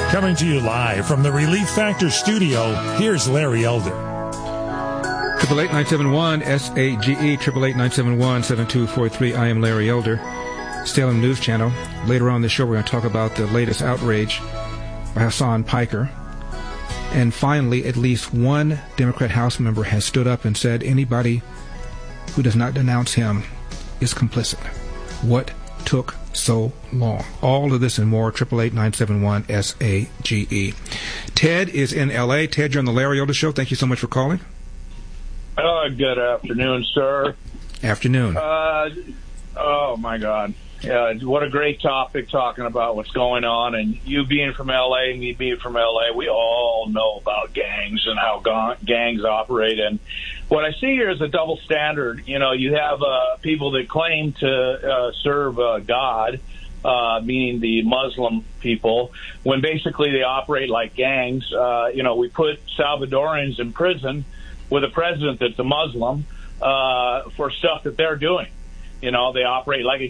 Coming to you live from the Relief Factor studio, here's Larry Elder. 888-971-SAGE, 888-971-7243. I am Larry Elder, Salem News Channel. Later on in the show, we're going to talk about the latest outrage by Hassan Piker. And finally, at least one Democrat House member has stood up and said anybody who does not denounce him is complicit. What took so long? All of this and more, 888-971-SAGE. Ted is in L.A. Ted, you're on the Larry Elder Show. Thank you so much for calling. Good afternoon, sir. Afternoon. Oh, my God. Yeah, what a great topic, talking about what's going on. And you being from L.A., me being from L.A., we all know about gangs and how gangs operate. And what I see here is a double standard. You know, you have people that claim to serve God, meaning the Muslim people, when basically they operate like gangs. We put Salvadorans in prison with a president that's a Muslim for stuff that they're doing. You know, they operate like a